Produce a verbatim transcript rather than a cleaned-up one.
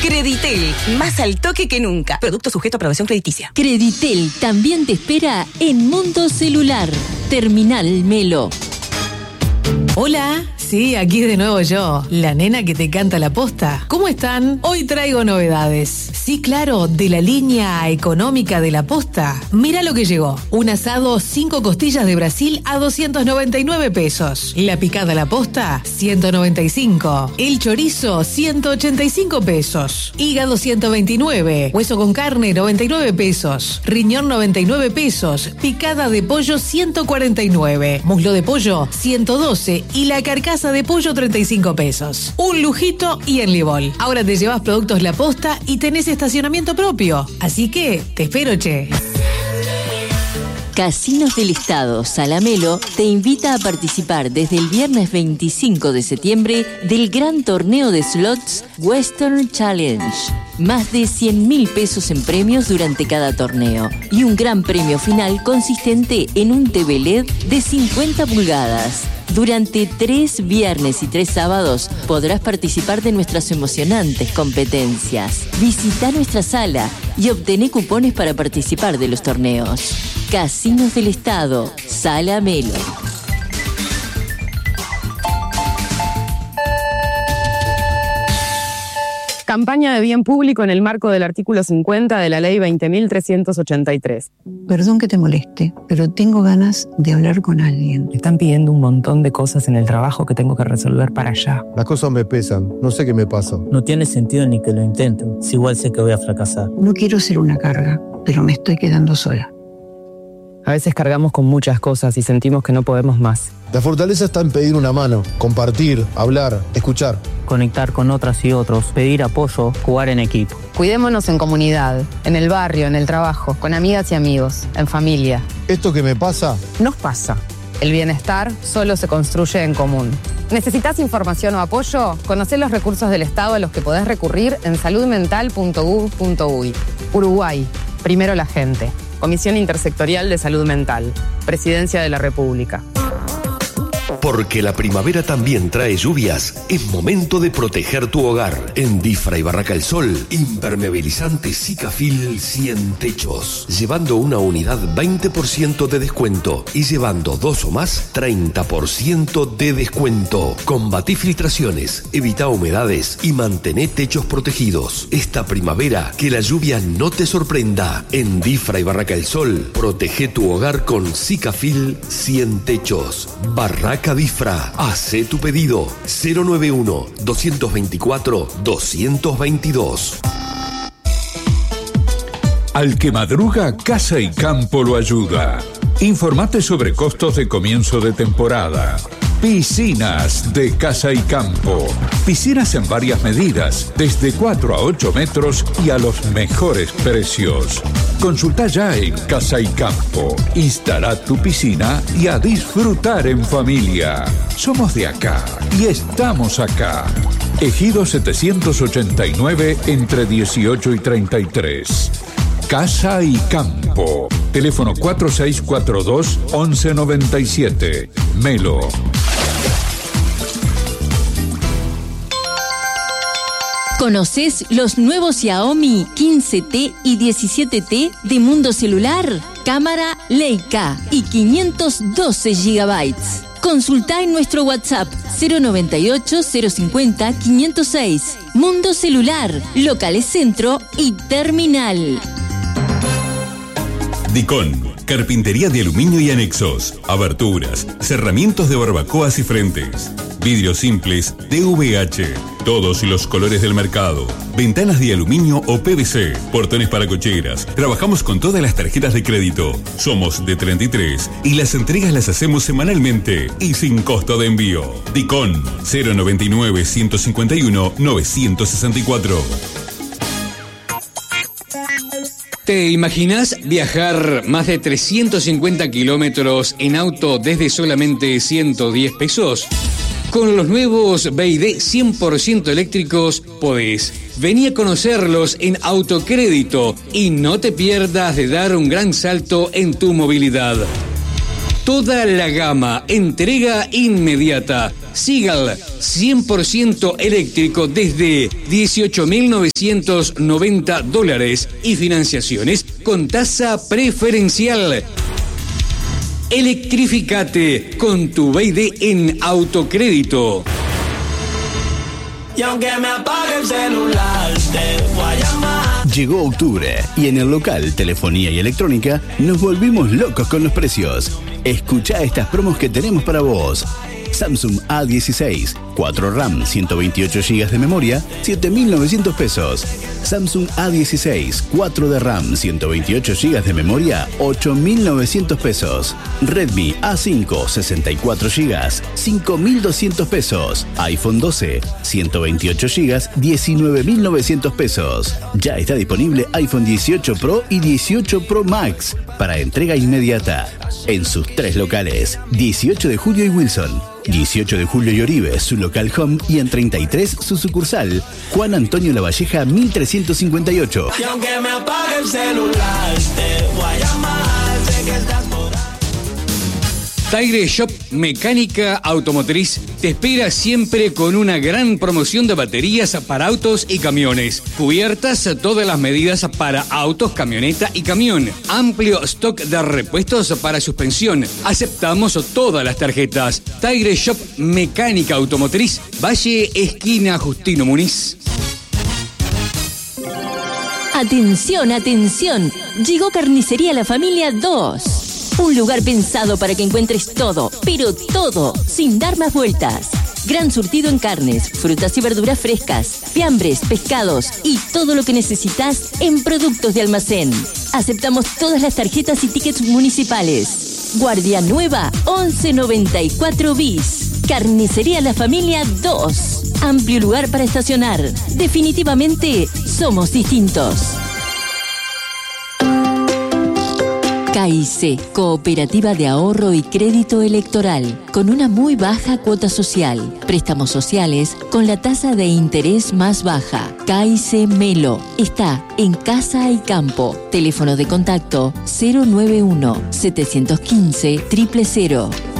Creditel, más al toque que nunca. Producto sujeto a aprobación crediticia. Creditel también te espera en Mundo Celular. Terminal Melo. Hola, sí, aquí de nuevo yo, la nena que te canta la posta. ¿Cómo están? Hoy traigo novedades. Sí, claro, de la línea económica de la posta. Mira lo que llegó. Un asado cinco costillas de Brasil a doscientos noventa y nueve pesos. La picada a la posta, ciento noventa y cinco. El chorizo, ciento ochenta y cinco pesos. Hígado, ciento veintinueve. Hueso con carne, noventa y nueve pesos. Riñón, noventa y nueve pesos. Picada de pollo, ciento cuarenta y nueve. Muslo de pollo, ciento doce. Y la carcasa de pollo, treinta y cinco pesos. Un lujito y en Libol. Ahora te llevas productos La Posta y tenés estacionamiento propio. Así que te espero, che. Casinos del Estado Salamelo te invita a participar desde el viernes veinticinco de septiembre del gran torneo de slots Western Challenge. Más de cien mil pesos en premios durante cada torneo y un gran premio final consistente en un T V L E D de cincuenta pulgadas. Durante tres viernes y tres sábados podrás participar de nuestras emocionantes competencias. Visita nuestra sala y obtené cupones para participar de los torneos. Casinos del Estado, Sala Melo. Campaña de bien público en el marco del artículo cincuenta de la ley veinte mil trescientos ochenta y tres. Perdón que te moleste, pero tengo ganas de hablar con alguien. Me están pidiendo un montón de cosas en el trabajo que tengo que resolver para allá. Las cosas me pesan, no sé qué me pasa. No tiene sentido ni que lo intenten, si igual sé que voy a fracasar. No quiero ser una carga, pero me estoy quedando sola. A veces cargamos con muchas cosas y sentimos que no podemos más. La fortaleza está en pedir una mano, compartir, hablar, escuchar. Conectar con otras y otros, pedir apoyo, jugar en equipo. Cuidémonos en comunidad, en el barrio, en el trabajo, con amigas y amigos, en familia. Esto que me pasa, Nos pasa. El bienestar solo se construye en común. ¿Necesitas información o apoyo? Conocé los recursos del Estado a los que podés recurrir en salud mental punto gov punto uy. Uruguay. Primero la gente. Comisión Intersectorial de Salud Mental. Presidencia de la República. Porque la primavera también trae lluvias, es momento de proteger tu hogar. En Difra y Barraca El Sol, impermeabilizante Sikafil cien techos. Llevando una unidad veinte por ciento de descuento y llevando dos o más treinta por ciento de descuento. Combatí filtraciones, evita humedades y mantené techos protegidos. Esta primavera, que la lluvia no te sorprenda. En Difra y Barraca El Sol, protege tu hogar con Sikafil cien techos. Barraca Difra, hace tu pedido cero nueve uno, dos veinticuatro, dos veintidós. Al que madruga, Casa y Campo lo ayuda. Informate sobre costos de comienzo de temporada. Piscinas de Casa y Campo. Piscinas en varias medidas, desde cuatro a ocho metros y a los mejores precios. Consulta ya en Casa y Campo. Instala tu piscina y a disfrutar en familia. Somos de acá y estamos acá. Ejido setecientos ochenta y nueve entre dieciocho y treinta y tres. Casa y Campo. Teléfono cuatro seis cuatro dos, once noventa y siete. Melo. ¿Conoces los nuevos Xiaomi quince T y diecisiete T de Mundo Celular? Cámara Leica y quinientos doce gigabytes. Consulta en nuestro WhatsApp cero noventa y ocho, cero cincuenta, quinientos seis. Mundo Celular, locales centro y terminal. Dicon, carpintería de aluminio y anexos, aberturas, cerramientos de barbacoas y frentes, vidrios simples D V H, todos los colores del mercado, ventanas de aluminio o P V C, portones para cocheras. Trabajamos con todas las tarjetas de crédito. Somos de treinta y tres y las entregas las hacemos semanalmente y sin costo de envío. Dicon, cero noventa y nueve, ciento cincuenta y uno, novecientos sesenta y cuatro. ¿Te imaginas viajar más de trescientos cincuenta kilómetros en auto desde solamente ciento diez pesos? Con los nuevos B Y D cien por ciento eléctricos podés. Vení a conocerlos en Autocrédito y no te pierdas de dar un gran salto en tu movilidad. toda la gama, entrega inmediata. Seagull, cien por ciento eléctrico desde dieciocho mil novecientos noventa dólares y financiaciones con tasa preferencial. Electrificate con tu B Y D en Autocrédito. Y aunque me apague el celular, te voy a llamar. Llegó octubre y en el local Telefonía y Electrónica nos volvimos locos con los precios. Escuchá estas promos que tenemos para vos. Samsung A dieciséis, cuatro RAM, ciento veintiocho gigas de memoria, siete mil novecientos pesos. Samsung A dieciséis, cuatro de RAM, ciento veintiocho gigas de memoria, ocho mil novecientos pesos. Redmi A cinco, sesenta y cuatro gigas, cinco mil doscientos pesos. iPhone doce, ciento veintiocho gigas, diecinueve mil novecientos pesos. Ya está disponible iPhone dieciocho Pro y dieciocho Pro Max para entrega inmediata en sus tres locales, dieciocho de julio y Wilson, dieciocho de julio y Oribe, su local home, y en treinta y tres su sucursal, Juan Antonio Lavalleja mil trescientos cincuenta y ocho. Y aunque me apague el celular, te voy a llamar, sé que estás por ahí. Tire Shop Mecánica Automotriz te espera siempre con una gran promoción de baterías para autos y camiones. Cubiertas todas las medidas para autos, camioneta y camión. Amplio stock de repuestos para suspensión. Aceptamos todas las tarjetas. Tire Shop Mecánica Automotriz, Valle Esquina Justino Muniz. Atención, atención. Llegó Carnicería La Familia dos. Un lugar pensado para que encuentres todo, pero todo, sin dar más vueltas. Gran surtido en carnes, frutas y verduras frescas, fiambres, pescados y todo lo que necesitas en productos de almacén. Aceptamos todas las tarjetas y tickets municipales. Guardia Nueva once noventa y cuatro bis. Carnicería La Familia dos. Amplio lugar para estacionar. Definitivamente somos distintos. K I C, Cooperativa de Ahorro y Crédito Electoral, con una muy baja cuota social. Préstamos sociales con la tasa de interés más baja. K I C Melo está en Casa y Campo. Teléfono de contacto cero nueve uno, setecientos quince, cero cero cero.